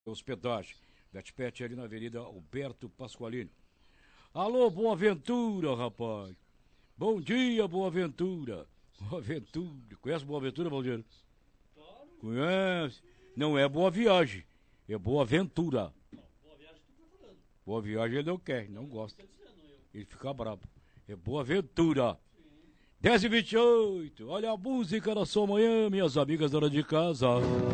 hospedagem. Betpet ali na Avenida Alberto Pasqualino. Alô, Boa Ventura, rapaz. Bom dia, Boa Ventura. Boa Ventura. Conhece Boa Ventura, Valdir? Claro. Conhece? Não é Boa Viagem, é Boa Ventura. Boa Viagem tu tá falando. Boa Viagem ele não quer, não gosta. Dizendo, Ele fica bravo. É Boa Ventura. Sim. 10h28. Olha a música da sua manhã, minhas amigas dona de casa.